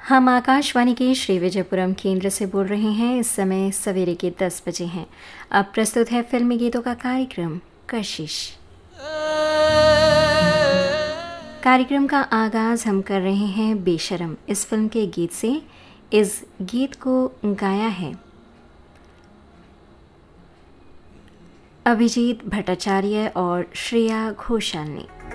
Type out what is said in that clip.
हम आकाशवाणी के श्री विजयपुरम केंद्र से बोल रहे हैं। इस समय सवेरे के 10 बजे हैं। अब प्रस्तुत है फिल्मी गीतों का कार्यक्रम कशिश। कार्यक्रम का आगाज हम कर रहे हैं बेशरम इस फिल्म के गीत से। इस गीत को गाया है अभिजीत भट्टाचार्य और श्रेया घोषाल ने।